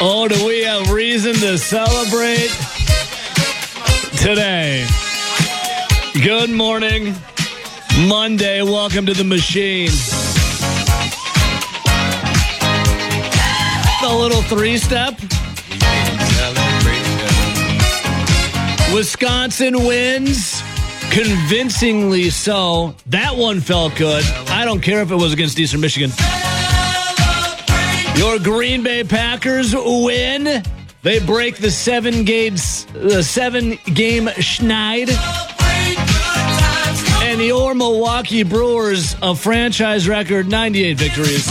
Oh, do we have reason to celebrate today? Good morning, Monday. Welcome to the machine. A little three-step. Wisconsin wins, convincingly so. That one felt good. I don't care if it was against Eastern Michigan. Your Green Bay Packers win. They break the seven-game schneid. And your Milwaukee Brewers, a franchise record 98 victories.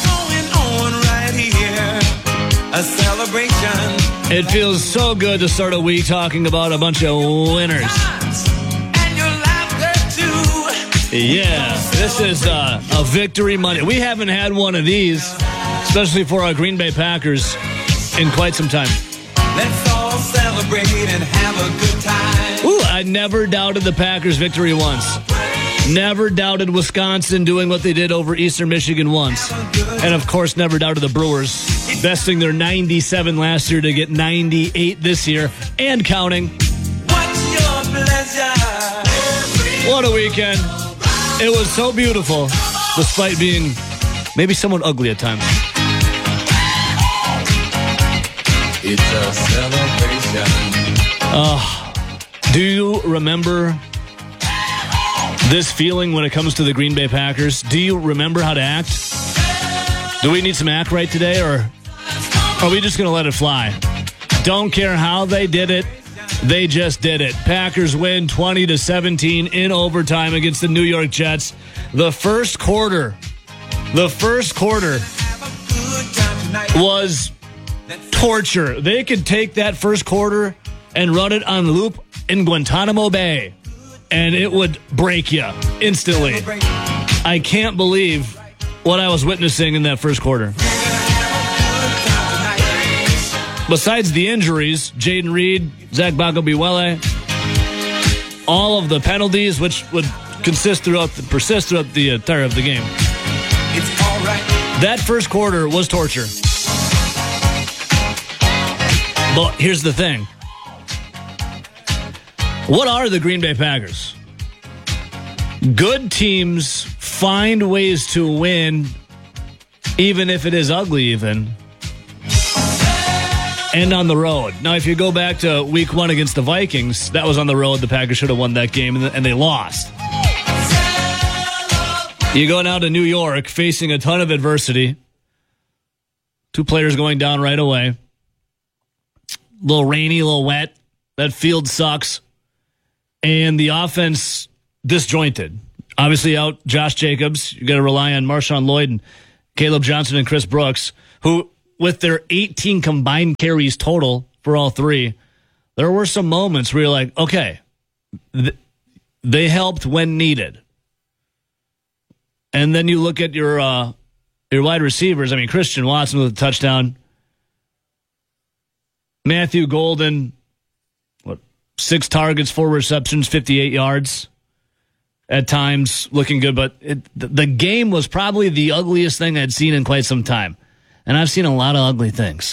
A celebration. It feels so good to start a week talking about a bunch of winners. And your laughter too. Yeah, this is a victory Monday. We haven't had one of these, especially for our Green Bay Packers, in quite some time. Let's all celebrate and have a good time. Ooh, I never doubted the Packers' victory once. Never doubted Wisconsin doing what they did over Eastern Michigan once. And, of course, never doubted the Brewers besting their 97 last year to get 98 this year and counting. What's your pleasure? What a weekend. It was so beautiful, despite being maybe somewhat ugly at times. It's a celebration. Do you remember this feeling when it comes to the Green Bay Packers? Do you remember how to act? Do we need some act right today, or are we just going to let it fly? Don't care how they did it. They just did it. Packers win 20-17 in overtime against the New York Jets. The first quarter was torture. They could take that first quarter and run it on loop in Guantanamo Bay, and it would break you instantly. I can't believe what I was witnessing in that first quarter. Besides the injuries, Jaden Reed, Zach Bagobiwele, all of the penalties, which would persist throughout the entire of the game. It's all right. That first quarter was torture. But here's the thing. What are the Green Bay Packers? Good teams find ways to win, even if it is ugly, even. And on the road. Now, if you go back to week 1 against the Vikings, that was on the road. The Packers should have won that game, and they lost. You go now to New York, facing a ton of adversity. 2 players going down right away. A little rainy, a little wet. That field sucks. And the offense disjointed. Obviously out Josh Jacobs. You got to rely on Marshawn Lloyd and Caleb Johnson and Chris Brooks, who, with their 18 combined carries total for all 3, there were some moments where you're like, okay, they helped when needed. And then you look at your wide receivers. I mean, Christian Watson with a touchdown. Matthew Golden, 6 targets, 4 receptions, 58 yards. At times, looking good. But the game was probably the ugliest thing I'd seen in quite some time. And I've seen a lot of ugly things.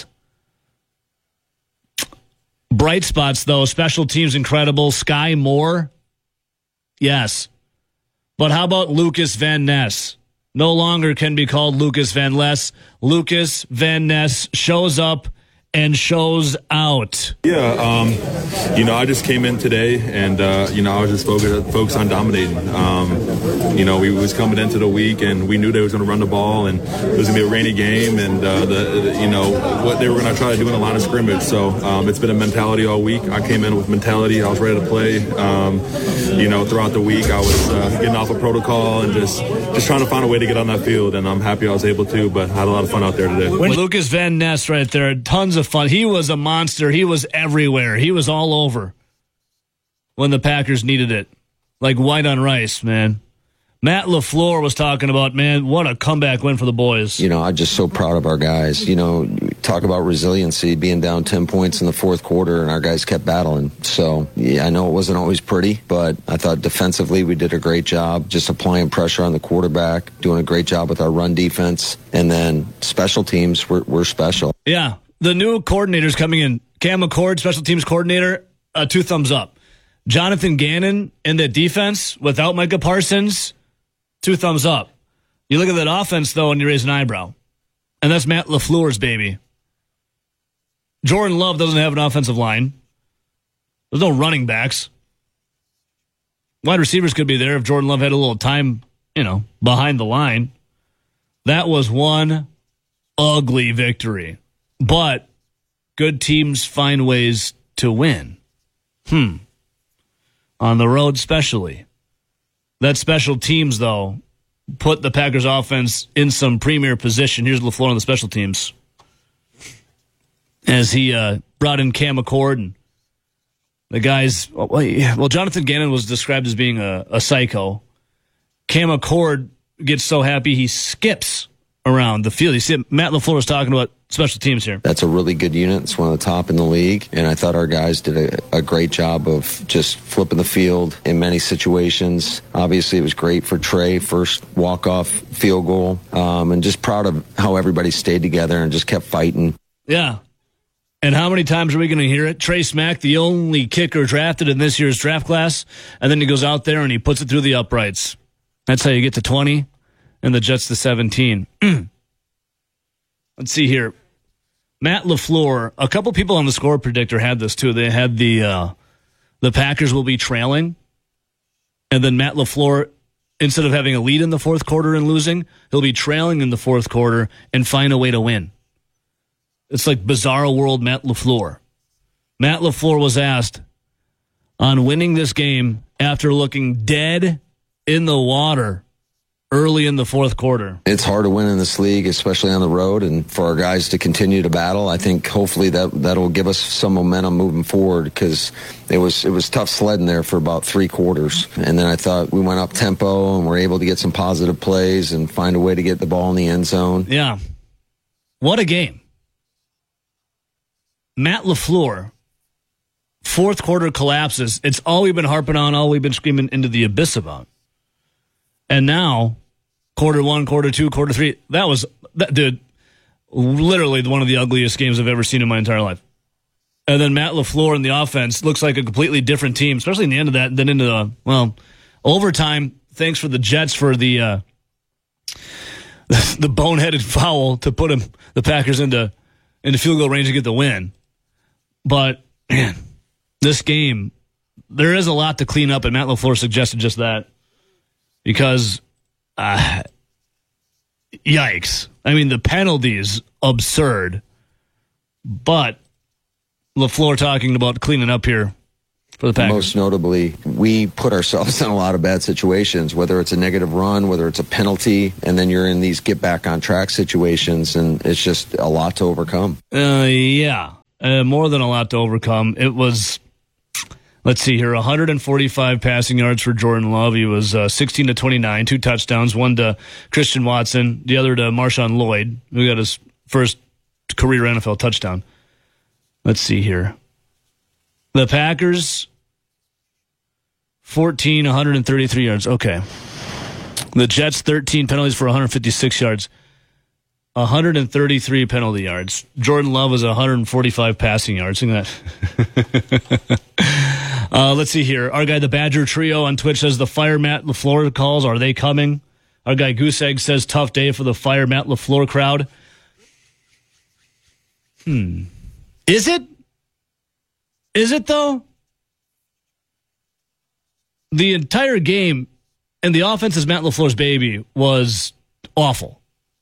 Bright spots, though. Special teams, incredible. Sky Moore, yes. But how about Lucas Van Ness? No longer can be called Lucas Van Ness. Lucas Van Ness shows up and shows out. Yeah, I just came in today, and I was just focused on dominating. We was coming into the week, and we knew they was going to run the ball, and it was going to be a rainy game, and what they were going to try to do in the line of scrimmage. So it's been a mentality all week. I came in with mentality. I was ready to play. Throughout the week, I was getting off a protocol and just trying to find a way to get on that field, and I'm happy I was able to. But I had a lot of fun out there today. Lucas Van Ness, right there, tons of fun. He was a monster. He was everywhere. He was all over when the Packers needed it. Like white on rice, man. Matt LaFleur was talking about, man, what a comeback win for the boys. I'm just so proud of our guys. Talk about resiliency, being down 10 points in the fourth quarter, and our guys kept battling. So, yeah, I know it wasn't always pretty, but I thought defensively we did a great job just applying pressure on the quarterback, doing a great job with our run defense, and then special teams, we're special. Yeah, the new coordinators coming in, Cam McCord, special teams coordinator, 2 thumbs up. Jonathan Gannon in the defense without Micah Parsons, 2 thumbs up. You look at that offense, though, and you raise an eyebrow. And that's Matt LaFleur's baby. Jordan Love doesn't have an offensive line. There's no running backs. Wide receivers could be there if Jordan Love had a little time, behind the line. That was one ugly victory. But good teams find ways to win. On the road, especially. That special teams, though, put the Packers offense in some premier position. Here's LaFleur on the special teams. As he brought in Cam McCord and the guys. Well, Jonathan Gannon was described as being a psycho. Cam McCord gets so happy he skips around the field. You see, Matt LaFleur was talking about special teams here. That's a really good unit. It's one of the top in the league. And I thought our guys did a great job of just flipping the field in many situations. Obviously, it was great for Trey, first walk-off field goal. And just proud of how everybody stayed together and just kept fighting. Yeah. And how many times are we going to hear it? Trey Smack, the only kicker drafted in this year's draft class, and then he goes out there and he puts it through the uprights. That's how you get to 20, and the Jets to 17. Let's see here. Matt LaFleur, a couple people on the score predictor had this too. They had the Packers will be trailing, and then Matt LaFleur, instead of having a lead in the fourth quarter and losing, he'll be trailing in the fourth quarter and find a way to win. It's like bizarro world Matt LaFleur. Matt LaFleur was asked on winning this game after looking dead in the water early in the fourth quarter. It's hard to win in this league, especially on the road, and for our guys to continue to battle. I think hopefully that'll give us some momentum moving forward, because it was tough sledding there for about 3 quarters. And then I thought we went up tempo and were able to get some positive plays and find a way to get the ball in the end zone. Yeah. What a game. Matt LaFleur, fourth quarter collapses. It's all we've been harping on, all we've been screaming into the abyss about. And now, quarter 1, quarter 2, quarter 3, dude, literally one of the ugliest games I've ever seen in my entire life. And then Matt LaFleur and the offense looks like a completely different team, especially in the end of that, and then into the, overtime. Thanks for the Jets for the boneheaded foul to put the Packers into field goal range to get the win. But, man, this game, there is a lot to clean up, and Matt LaFleur suggested just that. Because, yikes. I mean, the penalty is absurd. But LaFleur talking about cleaning up here for the Packers. Most notably, we put ourselves in a lot of bad situations, whether it's a negative run, whether it's a penalty, and then you're in these get back on track situations, and it's just a lot to overcome. Yeah. More than a lot to overcome. It was, let's see here, 145 passing yards for Jordan Love. He was 16 to 29, 2 touchdowns, one to Christian Watson, the other to Marshawn Lloyd, who got his first career NFL touchdown. Let's see here. The Packers, 133 yards. Okay. The Jets, 13 penalties for 156 yards. 133 penalty yards. Jordan Love was 145 passing yards. Let's see here. Our guy, the Badger Trio on Twitch, says the fire Matt LaFleur calls. Are they coming? Our guy Goose Egg says tough day for the fire Matt LaFleur crowd. Is it? Is it, though? The entire game, and the offense is Matt LaFleur's baby, was awful.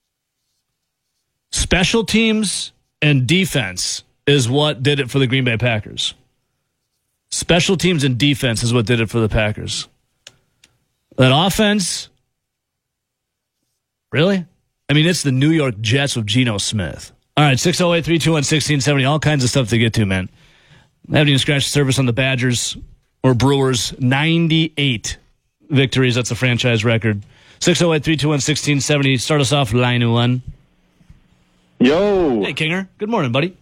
Special teams and defense is what did it for the Green Bay Packers. Special teams and defense is what did it for the Packers. That offense, really? I mean, it's the New York Jets with Geno Smith. All right, 608-321-1670, all kinds of stuff to get to, man. I haven't even scratched the surface on the Badgers or Brewers. 98 victories, that's a franchise record. 608-321-1670, start us off, line 1. Yo. Hey, Kinger. Good morning, buddy.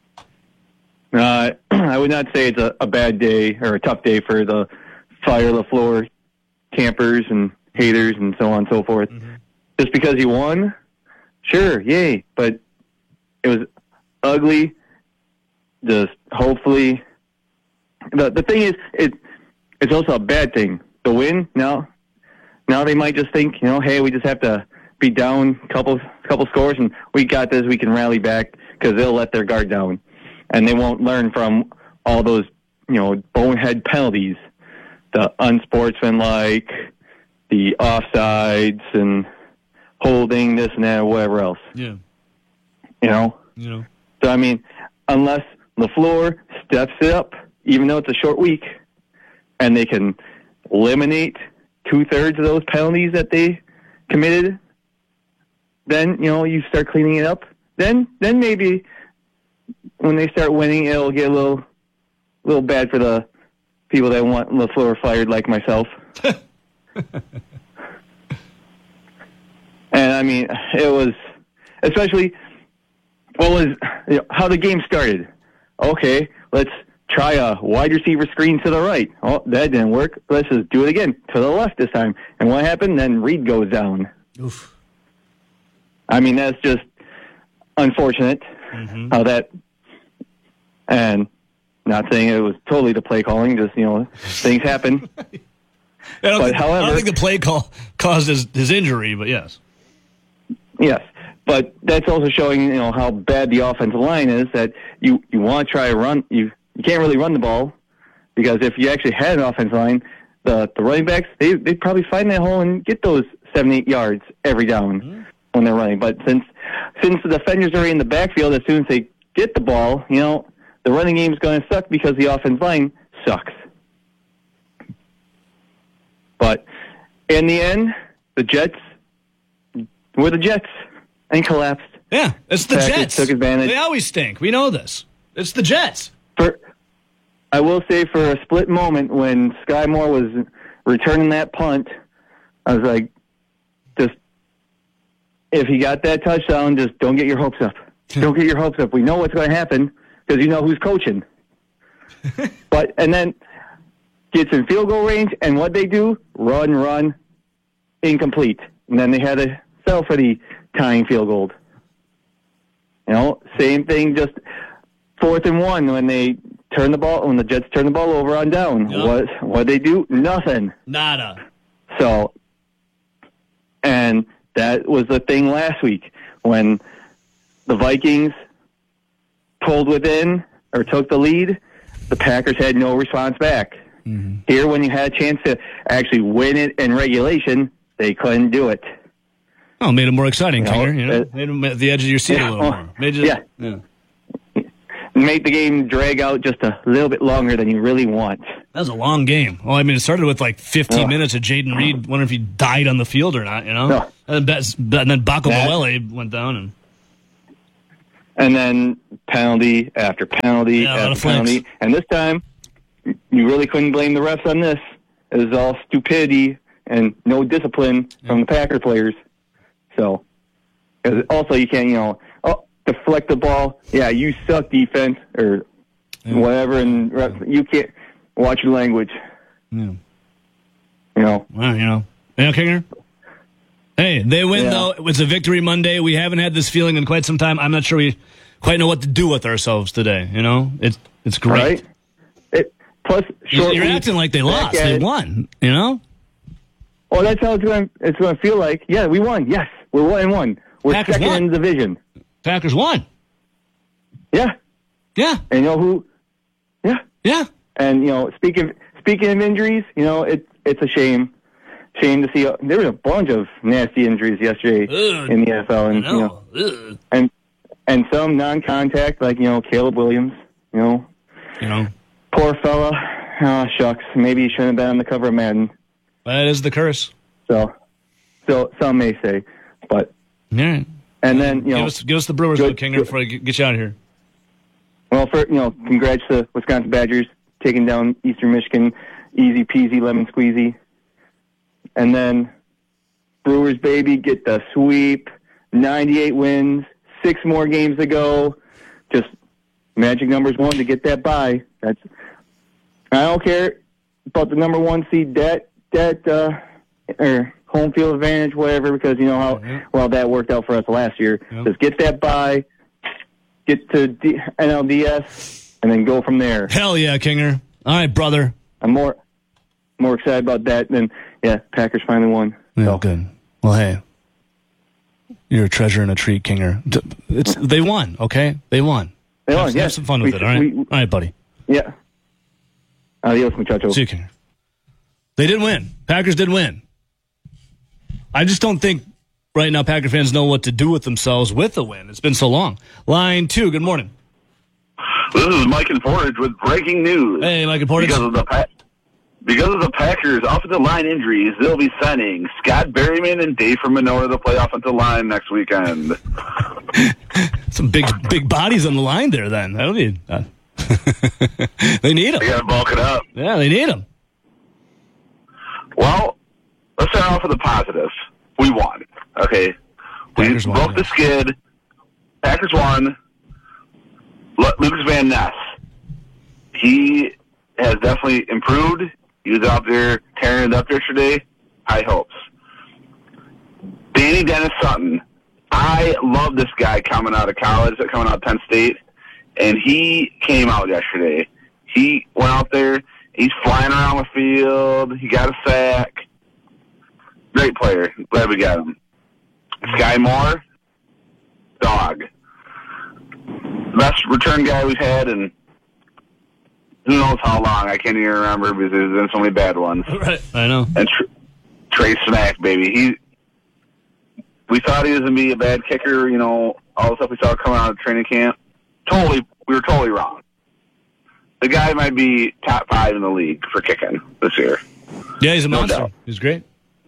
I would not say it's a bad day or a tough day for the Fire LaFleur campers and haters and so on and so forth. Just because he won, sure, yay. But it was ugly. Just hopefully, the thing is, it's also a bad thing. The win now they might just think, hey, we just have to be down a couple scores and we got this. We can rally back because they'll let their guard down, and they won't learn from all those bonehead penalties, the unsportsmanlike, the offsides, and holding this and that, or whatever else. Yeah. So I mean, unless LaFleur steps it up, even though it's a short week, and they can eliminate 2/3 of those penalties that they committed, then you start cleaning it up. Then maybe when they start winning, it'll get a little bad for the people that want LaFleur fired, like myself. And I mean, it was especially how the game started. Okay, let's try a wide receiver screen to the right. Oh, that didn't work. Let's just do it again to the left this time. And what happened? Then Reed goes down. Oof. I mean, that's just unfortunate how that. And not saying it was totally the play calling, just things happen. I don't think the play call caused his injury, but yes. Yes, but that's also showing how bad the offensive line is. That you want to try to run, you can't really run the ball, because if you actually had an offensive line, the running backs they'd probably find that hole and get those 7-8 yards every down when they're running. But since the defenders are in the backfield, as soon as they get the ball, the running game is going to suck because the offensive line sucks. But in the end, the Jets were the Jets and collapsed. Yeah, it's the Packers Jets. took advantage. They always stink. We know this. It's the Jets. I will say, for a split moment when Sky Moore was returning that punt, I was like, just if he got that touchdown, just don't get your hopes up. Don't get your hopes up. We know what's going to happen because you know who's coaching. And then gets in field goal range, and what they do, run, incomplete. And then they had to settle for the tying field goal. Same thing, just 4th and 1 when they turn the ball, when the Jets turn the ball over on down. Yep. What they do? Nothing. Nada. So, and that was the thing last week when the Vikings pulled within or took the lead, the Packers had no response back. Mm-hmm. Here, when you had a chance to actually win it in regulation, they couldn't do it. Oh, made it more exciting, Kinger. Made them at the edge of your seat a little more. Yeah. Made the game drag out just a little bit longer than you really want. That was a long game. Well, I mean, it started with like 15 minutes of Jaden Reed wondering if he died on the field or not, No. And then Baco Mawele went down. And then penalty after penalty after penalty. And this time, you really couldn't blame the refs on this. It was all stupidity and no discipline from the Packer players. So, also you can't, deflect the ball. Yeah, you suck defense or whatever, and you can't watch your language. Yeah. Well, Kinger? Hey, they win, though. It was a victory Monday. We haven't had this feeling in quite some time. I'm not sure we quite know what to do with ourselves today, It's great. Right? Plus, you're acting like they lost. They won, Well, that's how it's going to feel like. Yeah, we won. Yes, we're 1-1. We're Packers second won. in the division. Packers won. Yeah. Yeah. And you know who? Yeah. Yeah. And speaking of injuries, it's a shame to see. There was a bunch of nasty injuries yesterday in the NFL, and and some non-contact, like Caleb Williams. Poor fella. Oh, shucks. Maybe he shouldn't have been on the cover of Madden. That is the curse. So some may say, but yeah. And then give us the Brewers, Kinger, before I get you out of here. Well, congrats to Wisconsin Badgers taking down Eastern Michigan, easy peasy lemon squeezy. And then Brewers, baby, get the sweep, 98 wins, 6 more games to go. Just magic numbers 1 to get that bye. I don't care about the number 1 seed or home field advantage, whatever, because you know how well that worked out for us last year. Yep. Just get that bye, get to NLDS, and then go from there. Hell yeah, Kinger. All right, brother. I'm more excited about that than Packers finally won. Yeah, So. good. Well, hey, you're a treasure and a treat, Kinger. They won, okay? They won. They won, Have some fun with it, all right? All right, buddy. Yeah. Adios, muchachos. See you, Kinger. They did win. Packers did win. I just don't think right now Packer fans know what to do with themselves with the win. It's been so long. Line 2, good morning. This is Mike and Portage with breaking news. Hey, Mike and Portage. Because of the Packers' offensive line injuries, they'll be signing Scott Berryman and Dave from Monona to play offensive line next weekend. Some big bodies on the line there then. That'll be, they need them. They got to bulk it up. Yeah, they need them. Well, let's start off with the positive. We won. Okay. We Packers won, broke the skid. Packers won. Lucas Van Ness. He has definitely improved. He was out there tearing it up yesterday. High hopes. Danny Dennis Sutton. I love this guy coming out of college, coming out of Penn State, and he came out yesterday. He went out there. He's flying around the field. He got a sack. Great player. Glad we got him. Sky Moore, dog. Best return guy we've had in who knows how long. I can't even remember because there's been so many bad ones. Right, I know. And Trey Smack, baby. We thought he was going to be a bad kicker, you know, all the stuff we saw coming out of training camp. We were totally wrong. The guy might be top 5 in the league for kicking this year. Yeah, he's a monster. doubt. He's great.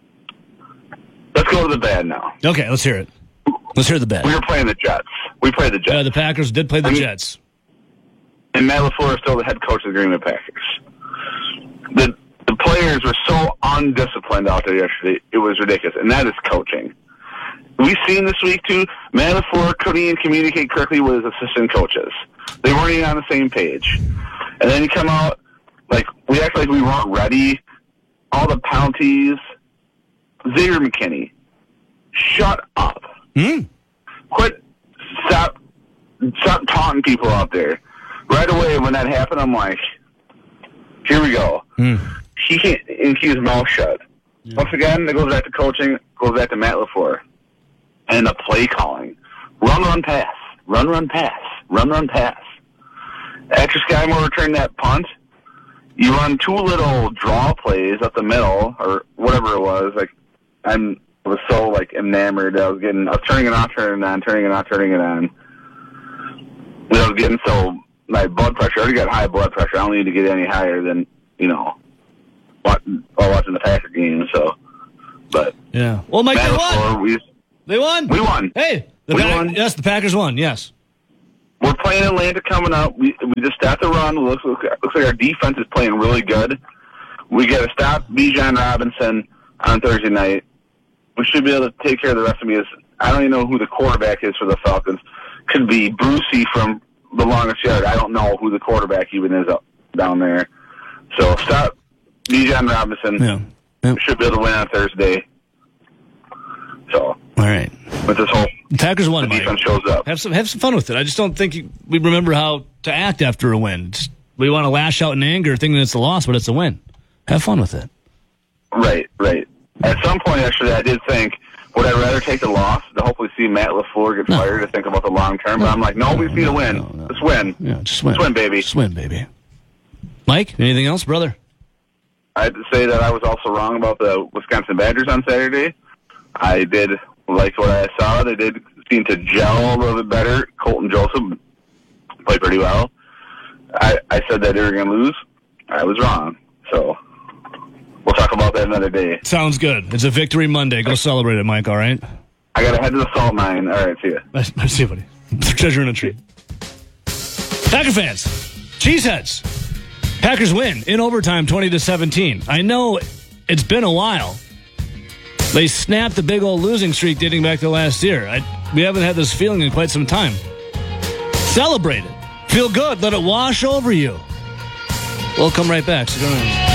Let's go to the bad now. Okay, let's hear it. Let's hear the bad. We were playing the Jets. We played the Jets. Yeah, the Packers did play the Jets. And Matt LaFleur is still the head coach of the Green Bay Packers. The players were so undisciplined out there yesterday. It was ridiculous. And that is coaching. We've seen this week, too, Matt LaFleur couldn't even communicate correctly with his assistant coaches. They weren't even on the same page. And then he come out, like, we act like we weren't ready. All the penalties. Xavier McKinney, shut up. Quit. Stop taunting people out there. Right away when that happened, I'm like, here we go. He can't keep his mouth shut. Yeah. Once again, it goes back to coaching, goes back to Matt LaFleur. And the play calling. Run, pass. Run, pass. Run, pass. After Sky Moore returned that punt, you run 2 little draw plays up the middle, or whatever it was. Like, I was so, like, enamored. I was turning it on, turning it on, turning it on, turning it on. I was getting so, my blood pressure, I already got high blood pressure. I don't need to get any higher than, you know, watching the Packer game, so. But. Yeah. Well, Mike, they won. They won. We won. Hey. We won. Yes, the Packers won, yes. We're playing Atlanta coming up. We just stopped the run. Looks like our defense is playing really good. We got to stop Bijan Robinson on Thursday night. We should be able to take care of the rest of me. I don't even know who the quarterback is for the Falcons. Could be Brucey from the longest yard. I don't know who the quarterback even is up down there. So stop Bijan Robinson. Yeah. We should be able to win on Thursday. So all right. With this whole the Packers won, the defense shows up. Have some fun with it. I just don't think we remember how to act after a win. We want to lash out in anger, thinking it's a loss, but it's a win. Have fun with it. Right. At some point yesterday, I did think, would I rather take the loss to hopefully see Matt LaFleur get fired to think about the long term? But I'm like, no, we just need to win. Let's win. Yeah, just win. Let's win, baby. Just win, baby. Mike, anything else, brother? I had to say that I was also wrong about the Wisconsin Badgers on Saturday. I did like what I saw. They did seem to gel a little bit better. Colton Joseph played pretty well. I said that they were going to lose. I was wrong. So we'll talk about that another day. Sounds good. It's a victory Monday. Go celebrate it, Mike, all right? I got to head to the salt mine. All right, see ya. See you, buddy. Treasure in a tree. Packer fans, Cheeseheads. Packers win in overtime 20-17. I know it's been a while. They snapped the big old losing streak dating back to last year. We haven't had this feeling in quite some time. Celebrate it. Feel good. Let it wash over you. We'll come right back. So go ahead.